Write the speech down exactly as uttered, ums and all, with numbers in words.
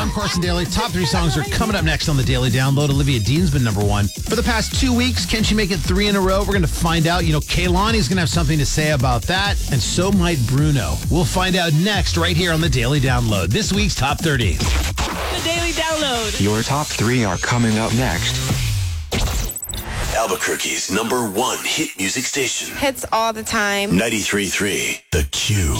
I'm Carson Daly. Top three songs are coming up next on the Daily Download. Olivia Dean's been number one for the past two weeks. Can she make it three in a row? We're going to find out. You know, Kehlani's going to have something to say about that, and so might Bruno. We'll find out next right here on the Daily Download. This week's Top thirty. The Daily Download. Your top three are coming up next. Albuquerque's number one hit music station. Hits all the time. ninety-three point three The Q.